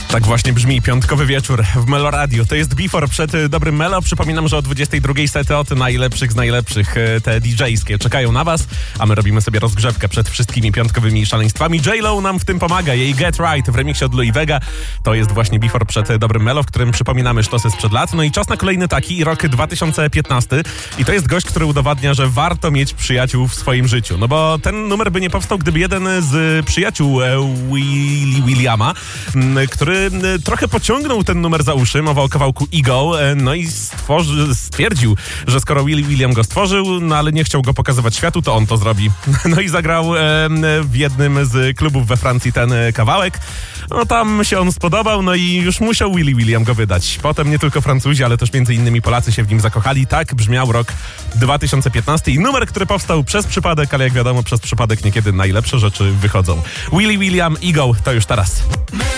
Tak właśnie brzmi piątkowy wieczór w Melo Radio. To jest Before przed dobrym Melo. Przypominam, że o 22 sety od najlepszych z najlepszych, te DJ-skie czekają na was, a my robimy sobie rozgrzewkę przed wszystkimi piątkowymi szaleństwami. J-Lo nam w tym pomaga. Jej Get Right w remiksie od Louis Vega. To jest właśnie Before przed dobrym Melo, w którym przypominamy sztosy sprzed lat. No i czas na kolejny taki, rok 2015. I to jest gość, który udowadnia, że warto mieć przyjaciół w swoim życiu. No bo ten numer by nie powstał, gdyby jeden z przyjaciół Williama, który trochę pociągnął ten numer za uszy, mowa o kawałku Ego, no i stwierdził, że skoro William go stworzył, no ale nie chciał go pokazywać światu, to on to zrobi. No i zagrał w jednym z klubów we Francji ten kawałek. No tam się on spodobał, no i już musiał William go wydać. Potem nie tylko Francuzi, ale też między innymi Polacy się w nim zakochali. Tak brzmiał rok 2015 i numer, który powstał przez przypadek, ale jak wiadomo, przez przypadek niekiedy najlepsze rzeczy wychodzą. William, Ego, to już teraz.